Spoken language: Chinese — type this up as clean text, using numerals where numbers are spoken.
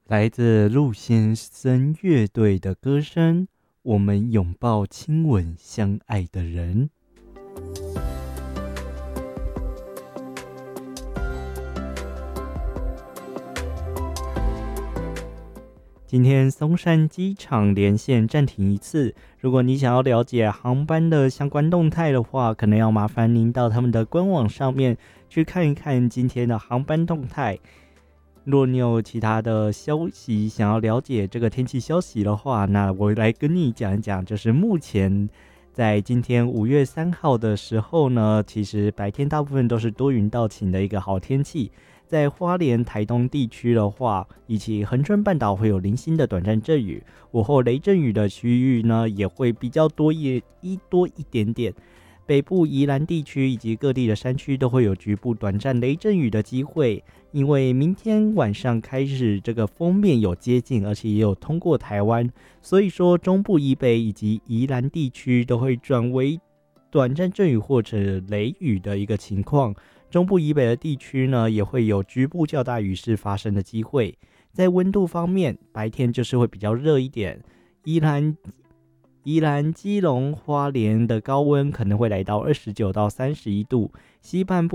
来自陆先生乐队的歌声，我们拥抱、亲吻相爱的人。今天松山机场连线暂停一次，如果你想要了解航班的相关动态的话，可能要麻烦您到他们的官网上面去看一看今天的航班动态。若你有其他的消息想要了解这个天气消息的话，那我来跟你讲一讲，就是目前在今天5月3号的时候呢，其实白天大部分都是多云到晴的一个好天气。在花莲、台东地区的话，以及恒春半岛会有零星的短暂阵雨，午后雷阵雨的区域呢也会比较多一点点。北部宜兰地区以及各地的山区都会有局部短暂雷阵雨的机会，因为明天晚上开始这个锋面有接近，而且也有通过台湾，所以说中部以北以及宜兰地区都会转为短暂阵雨或者雷雨的一个情况。中部以北的地区呢，也会有局部较大雨势发生的机会。在温度方面，白天就是会比较热一点，宜兰、基隆、花莲的高温可能会来到29到31度，西半部